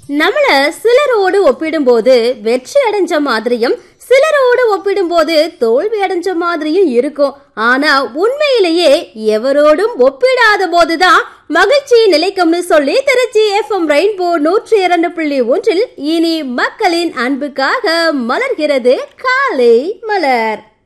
நம்மள சிலரோடு ஒப்பிடும்போது வெற்றி அடைஞ்ச மாதிரியும் சிலரோடு ஒப்பிடும்போது தோல்வி அடைஞ்ச மாதிரியும் இருக்கும். ஆனா உண்மையிலேயே எவரோடும் ஒப்பிடாத போதுதான் மகிழ்ச்சி நிலைக்கும்னு சொல்லி திருச்சி எஃப்எம் ரெயின்போ 102.1 இனி மக்களின் அன்புக்காக மலர்கிறது காலை மலர்.